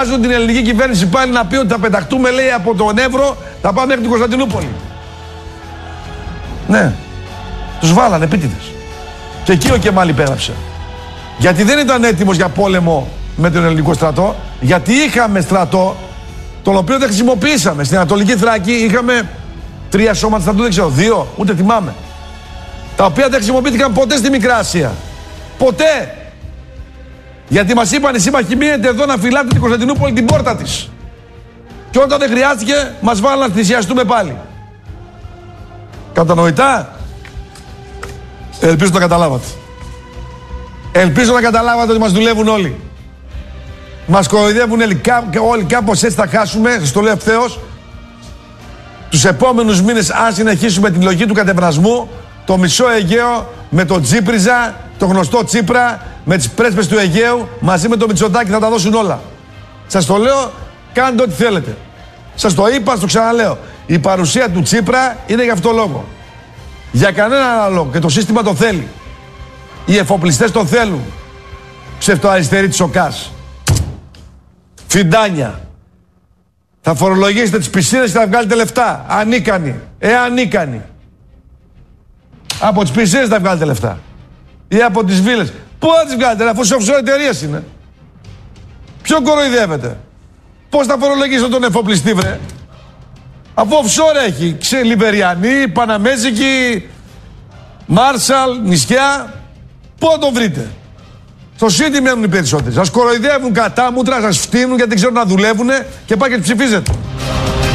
Βάζουν την ελληνική κυβέρνηση πάλι να πει ότι θα πεταχτούμε, λέει, από τον Εύρο, θα πάμε μέχρι την Κωνσταντινούπολη. Ναι. Τους βάλανε επίτηδες. Και εκεί ο Κεμάλ υπέγραψε. Γιατί δεν ήταν έτοιμος για πόλεμο με τον ελληνικό στρατό, γιατί είχαμε στρατό, τον οποίο δεν χρησιμοποιήσαμε. Στην Ανατολική Θράκη είχαμε 3 σώματα στρατού, δεν ξέρω, 2, ούτε θυμάμαι. Τα οποία δεν χρησιμοποιήθηκαν ποτέ στη Μικρά Ασία. Ποτέ. Γιατί μας είπαν οι σύμμαχοι, μείνετε εδώ να φυλάτε την Κωνσταντινούπολη την πόρτα της. Και όταν δεν χρειάστηκε, μας βάλαν να θυσιαστούμε πάλι. Κατανοητά. Ελπίζω να καταλάβατε. Ελπίζω να καταλάβατε ότι μας δουλεύουν όλοι. Μας κοροϊδεύουν όλοι, κάπως έτσι θα χάσουμε, σας το λέω ευθέως. Τους επόμενους μήνες, αν συνεχίσουμε την λογική του κατευνασμού, το μισό Αιγαίο με τον Τσίπριζα, το γνωστό Τσίπρα, με τις πρέσπες του Αιγαίου, μαζί με το Μητσοτάκη θα τα δώσουν όλα. Σας το λέω, κάντε ό,τι θέλετε. Σας το είπα, σας το ξαναλέω. Η παρουσία του Τσίπρα είναι για αυτό λόγο. Για κανένα άλλο λόγο. Και το σύστημα το θέλει. Οι εφοπλιστές το θέλουν. Ψευτοαριστερή της ΟΚΑΣ. Φιντάνια. Θα φορολογήσετε τις πισίνες και θα βγάλετε λεφτά. Ανίκανοι. Ανίκανοι. Από τις πισίνες θα βγάλετε λεφτά. Ή από τις βίλες. Πού θα τις βγάλετε, αφού σε offshore εταιρείες είναι. Ποιο κοροϊδεύετε. Πώς θα φορολογήσετε τον εφοπλιστή, βρε. Αφού offshore έχει. Λιβεριανή, Παναμέζικη, Μάρσαλ, νησιά. Πού θα τον βρείτε. Στο City μένουν οι περισσότεροι. Σας κοροϊδεύουν κατάμουτρα, σας φτύνουν γιατί δεν ξέρουν να δουλεύουν και πάει και τις ψηφίζετε.